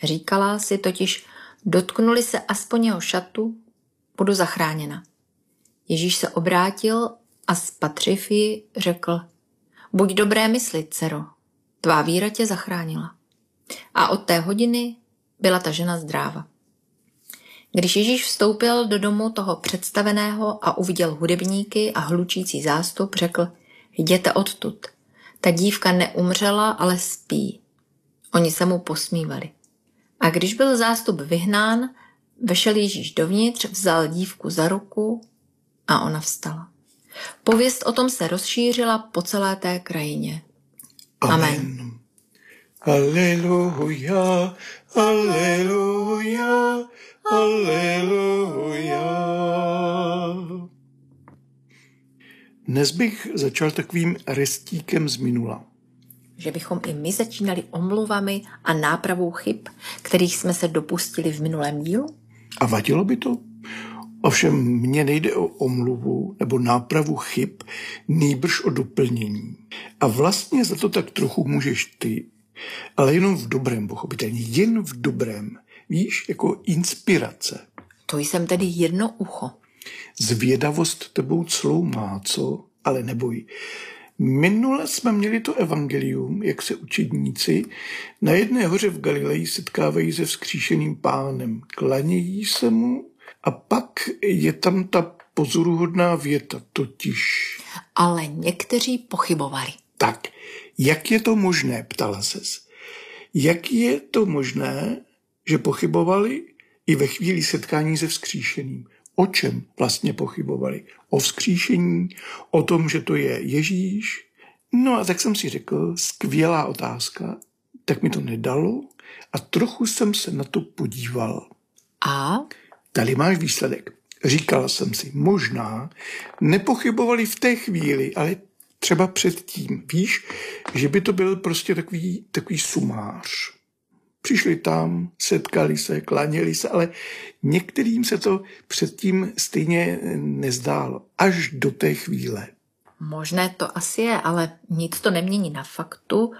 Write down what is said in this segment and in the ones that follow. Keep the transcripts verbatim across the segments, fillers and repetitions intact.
Říkala si totiž, dotknuli se aspoň jeho šatu, budu zachráněna. Ježíš se obrátil a spatřiv ji řekl, buď dobré mysli, dcero, tvá víra tě zachránila. A od té hodiny byla ta žena zdráva. Když Ježíš vstoupil do domu toho představeného a uviděl hudebníky a hlučící zástup, řekl, jděte odtud. Ta dívka neumřela, ale spí. Oni se mu posmívali. A když byl zástup vyhnán, vešel Ježíš dovnitř, vzal dívku za ruku a ona vstala. Pověst o tom se rozšířila po celé té krajině. Amen. Amen. Aleluja, aleluja, aleluja. Dnes bych začal takovým restíkem z minula. Že bychom i my začínali omluvami a nápravou chyb, kterých jsme se dopustili v minulém dílu? A vadilo by to? Ovšem mně nejde o omluvu nebo nápravu chyb, nýbrž o doplnění. A vlastně za to tak trochu můžeš ty, ale jenom v dobrém, pochopitelně, jen v dobrém. Víš, jako inspirace. To jsem tedy jedno ucho. Zvědavost tebou celou má, co? Ale neboj. Minule jsme měli to evangelium, jak se učedníci na jedné hoře v Galileji setkávají se vzkříšeným Pánem. Klanějí se mu a pak je tam ta pozoruhodná věta, totiž. Ale někteří pochybovali. Tak, jak je to možné, ptala ses. Jak je to možné, že pochybovali i ve chvíli setkání se vzkříšeným? O čem vlastně pochybovali? O vzkříšení? O tom, že to je Ježíš? No a tak jsem si řekl, skvělá otázka, tak mi to nedalo a trochu jsem se na to podíval. A? Tady máš výsledek. Říkal jsem si, možná nepochybovali v té chvíli, ale třeba předtím. Víš, že by to byl prostě takový, takový sumář. Přišli tam, setkali se, klaněli se, ale některým se to předtím stejně nezdálo. Až do té chvíle. Možné to asi je, ale nic to nemění na faktu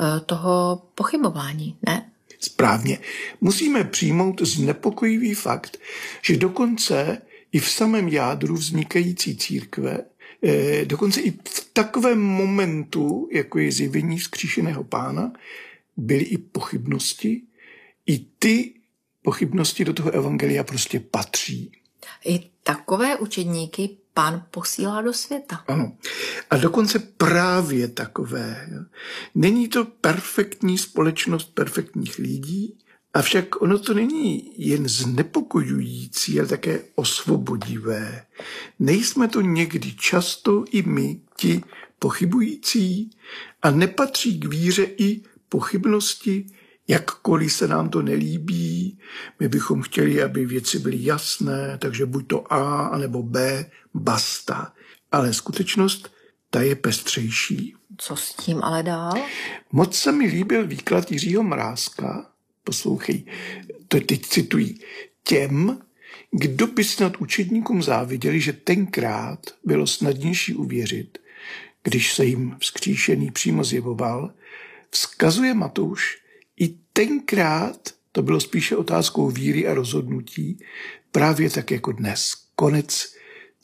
toho pochybování, ne? Správně. Musíme přijmout znepokojivý fakt, že dokonce i v samém jádru vznikající církve, dokonce i v takovém momentu, jako je zjevení vzkříšeného Pána, byly i pochybnosti. I ty pochybnosti do toho evangelia prostě patří. I takové učedníky Pán posílá do světa. Ano. A dokonce právě takové. Není to perfektní společnost perfektních lidí, avšak ono to není jen znepokojující, ale také osvobodivé. Nejsme to někdy často i my, ti pochybující, a nepatří k víře i pochybnosti, jakkoliv se nám to nelíbí. My bychom chtěli, aby věci byly jasné, takže buď to A, anebo B, basta. Ale skutečnost, ta je pestřejší. Co s tím ale dál? Moc se mi líbil výklad Jiřího Mrázka. Poslouchej, to teď cituji. Těm, kdo by snad učedníkům záviděli, že tenkrát bylo snadnější uvěřit, když se jim vzkříšený přímo zjevoval, vzkazuje Matouš, i tenkrát to bylo spíše otázkou víry a rozhodnutí, právě tak jako dnes. Konec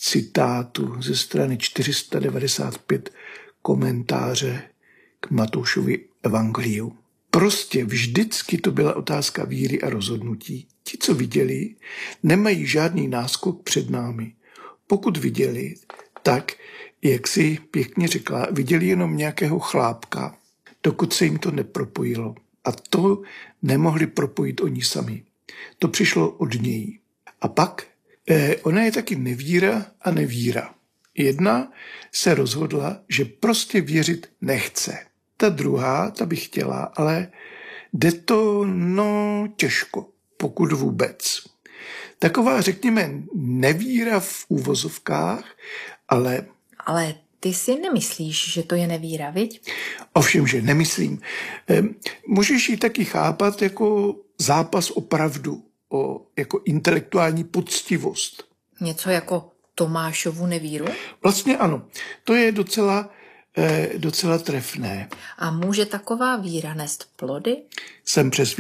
citátu ze strany čtyři sta devadesát pět komentáře k Matoušovi evangeliu. Prostě vždycky to byla otázka víry a rozhodnutí. Ti, co viděli, nemají žádný náskok před námi. Pokud viděli, tak, jak si pěkně řekla, viděli jenom nějakého chlápka, dokud se jim to nepropojilo. A to nemohli propojit oni sami. To přišlo od něj. A pak eh, ona je taky nevíra a nevíra. Jedna se rozhodla, že prostě věřit nechce. Ta druhá, ta by chtěla, ale jde to no těžko, pokud vůbec. Taková, řekněme, nevíra v úvozovkách, ale... Ale ty si nemyslíš, že to je nevíra, viď? Ovšem, že nemyslím. E, můžeš ji taky chápat jako zápas o pravdu, o jako intelektuální poctivost. Něco jako Tomášovu nevíru? Vlastně ano. To je docela, e, docela trefné. A může taková víra nést plody? Jsem přesvědčen.